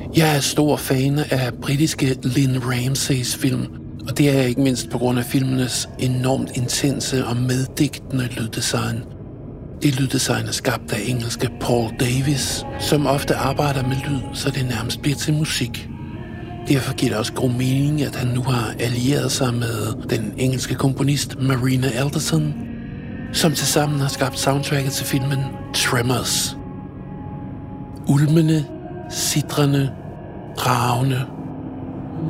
Jeg er stor fan af britiske Lynn Ramsays film, og det er ikke mindst på grund af filmenes enormt intense og meddigtende lyddesign. Det lyddesign er skabt af engelske Paul Davis, som ofte arbejder med lyd, så det nærmest bliver til musik. Derfor giver det også god mening, at han nu har allieret sig med den engelske komponist Marina Alderson, som tilsammen har skabt soundtracket til filmen Tremors. Ulmende, sitrende, ragende